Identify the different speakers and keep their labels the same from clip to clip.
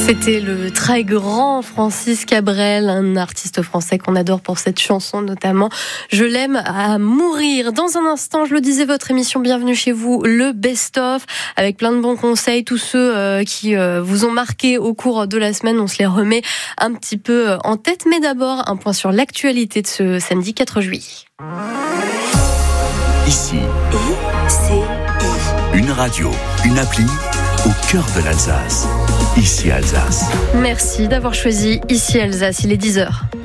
Speaker 1: C'était le très grand Francis Cabrel, un artiste français qu'on adore pour cette chanson notamment. Je l'aime à mourir. Dans un instant, je le disais, votre émission Bienvenue chez vous, le best-of, avec plein de bons conseils. Tous ceux qui vous ont marqué au cours de la semaine, on se les remet un petit peu en tête. Mais d'abord, un point sur l'actualité de ce samedi 4 juillet.
Speaker 2: Ici, une radio, une appli au cœur de l'Alsace. Ici Alsace.
Speaker 1: Merci d'avoir choisi Ici Alsace, il est 10h.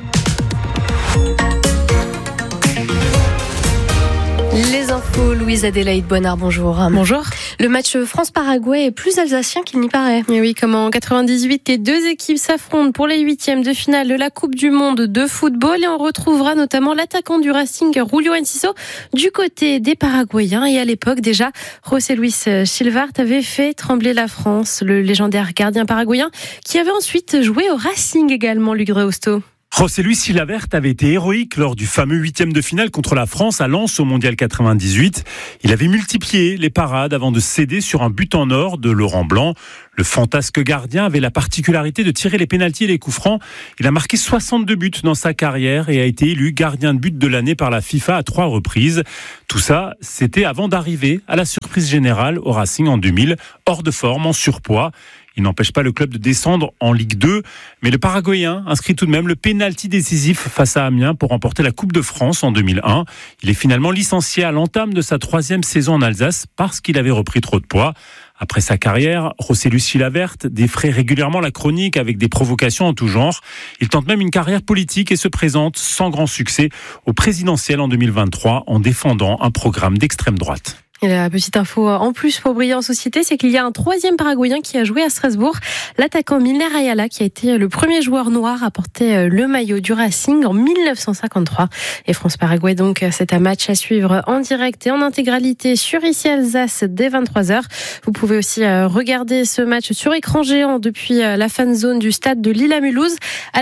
Speaker 1: Les infos, Louise Adélaïde Bonnard, bonjour.
Speaker 3: Bonjour.
Speaker 1: Le match France-Paraguay est plus alsacien qu'il n'y paraît.
Speaker 3: Et oui, comme en 98, les deux équipes s'affrontent pour les huitièmes de finale de la Coupe du Monde de football et on retrouvera notamment l'attaquant du Racing, Julio Enciso, du côté des Paraguayens. Et à l'époque, déjà, José Luis Silvart avait fait trembler la France, le légendaire gardien paraguayen qui avait ensuite joué au Racing également, Luc Reausto.
Speaker 4: José Luis Silvart avait été héroïque lors du fameux huitième de finale contre la France à Lens au Mondial 98. Il avait multiplié les parades avant de céder sur un but en or de Laurent Blanc. Le fantasque gardien avait la particularité de tirer les pénaltys et les coups francs. Il a marqué 62 buts dans sa carrière et a été élu gardien de but de l'année par la FIFA à 3 reprises. Tout ça, c'était avant d'arriver à la surprise générale au Racing en 2000, hors de forme, en surpoids. Il n'empêche pas le club de descendre en Ligue 2, mais le Paraguayen inscrit tout de même le pénalty décisif face à Amiens pour remporter la Coupe de France en 2001. Il est finalement licencié à l'entame de sa 3e saison en Alsace parce qu'il avait repris trop de poids. Après sa carrière, José Luis Silvart défraie régulièrement la chronique avec des provocations en tout genre. Il tente même une carrière politique et se présente sans grand succès au présidentiel en 2023 en défendant un programme d'extrême droite.
Speaker 3: Et la petite info en plus pour briller en société, c'est qu'il y a un troisième Paraguayen qui a joué à Strasbourg, l'attaquant Milner Ayala, qui a été le premier joueur noir à porter le maillot du Racing en 1953. Et France-Paraguay, donc, c'est un match à suivre en direct et en intégralité sur Ici Alsace dès 23h. Vous pouvez aussi regarder ce match sur écran géant depuis la fan zone du stade de Lille-à-Mulhouse,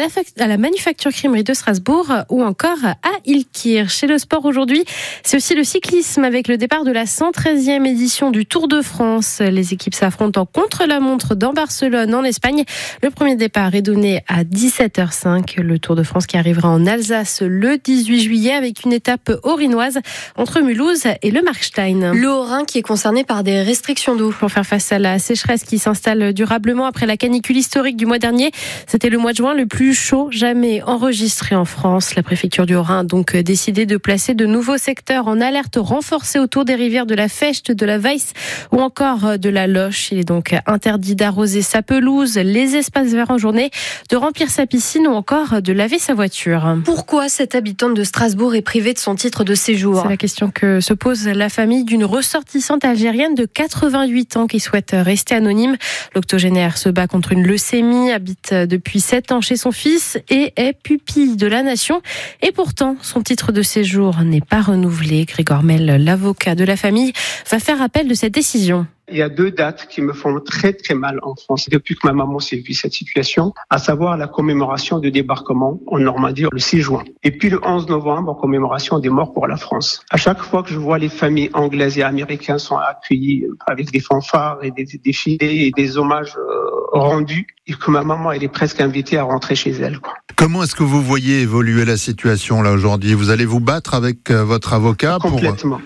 Speaker 3: à la Manufacture Crèmerie de Strasbourg ou encore à Ilkir. Chez le sport aujourd'hui, c'est aussi le cyclisme avec le départ de la 113e édition du Tour de France. Les équipes s'affrontent en contre-la-montre dans Barcelone, en Espagne. Le premier départ est donné à 17h05. Le Tour de France qui arrivera en Alsace le 18 juillet avec une étape haut-rhinoise entre Mulhouse et le Markstein.
Speaker 1: Le Haut-Rhin qui est concerné par des restrictions d'eau.
Speaker 3: Pour faire face à la sécheresse qui s'installe durablement après la canicule historique du mois dernier, c'était le mois de juin le plus chaud jamais enregistré en France. La préfecture du Haut-Rhin a donc décidé de placer de nouveaux secteurs en alerte renforcée autour des rivières de la Fecht, de la Weiss ou encore de la Loche. Il est donc interdit d'arroser sa pelouse, les espaces verts en journée, de remplir sa piscine ou encore de laver sa voiture.
Speaker 1: Pourquoi cette habitante de Strasbourg est privée de son titre de séjour ?
Speaker 3: C'est la question que se pose la famille d'une ressortissante algérienne de 88 ans qui souhaite rester anonyme. L'octogénaire se bat contre une leucémie, habite depuis 7 ans chez son fils et est pupille de la nation. Et pourtant, son titre de séjour n'est pas renouvelé. Grégoire Mel, l'avocat de la famille, va faire appel de cette décision.
Speaker 5: Il y a 2 dates qui me font très très mal en France depuis que ma maman s'est vue cette situation, à savoir la commémoration du débarquement en Normandie le 6 juin. Et puis le 11 novembre, en commémoration des morts pour la France. À chaque fois que je vois les familles anglaises et américaines sont accueillies avec des fanfares et des défilés et des hommages rendus, et que ma maman elle est presque invitée à rentrer chez elle, quoi.
Speaker 6: Comment est-ce que vous voyez évoluer la situation là aujourd'hui ? Vous allez vous battre avec votre avocat
Speaker 5: Complètement.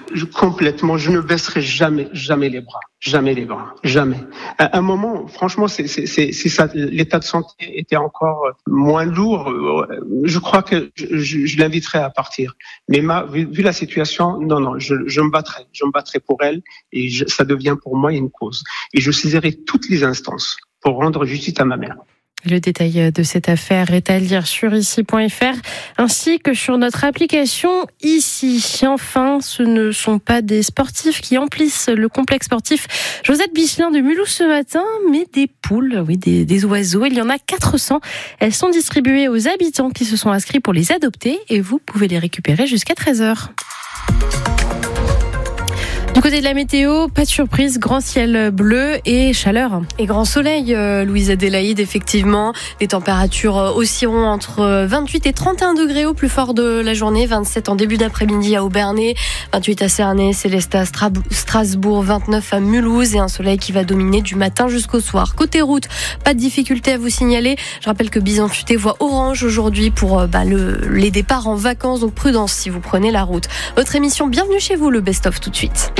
Speaker 5: Je ne baisserai jamais les bras. Jamais. À un moment, franchement, c'est ça. L'état de santé était encore moins lourd. Je crois que je l'inviterai à partir. Mais vu la situation, non, je me battrai pour elle et ça devient pour moi une cause. Et je saisirai toutes les instances pour rendre justice à ma mère.
Speaker 3: Le détail de cette affaire est à lire sur ici.fr ainsi que sur notre application Ici. Enfin, ce ne sont pas des sportifs qui emplissent le complexe sportif Josette Bichelin de Mulhouse ce matin, mais des poules, oui, des oiseaux. Il y en a 400. Elles sont distribuées aux habitants qui se sont inscrits pour les adopter et vous pouvez les récupérer jusqu'à 13h. Du côté Du côté de la météo, pas de surprise, grand ciel bleu et chaleur.
Speaker 1: Et grand soleil, Louise Adélaïde, effectivement. Les températures oscilleront entre 28 et 31 degrés au plus fort de la journée. 27 en début d'après-midi à Aubernais, 28 à Cernay, Célestat, Strasbourg, 29 à Mulhouse et un soleil qui va dominer du matin jusqu'au soir. Côté route, pas de difficulté à vous signaler. Je rappelle que Bison-Futé voit orange aujourd'hui pour les départs en vacances, donc prudence si vous prenez la route. Votre émission, bienvenue chez vous, le best-of tout de suite.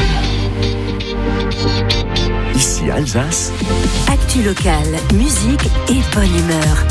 Speaker 2: Ici Alsace.
Speaker 7: Actu locale, musique et bonne humeur.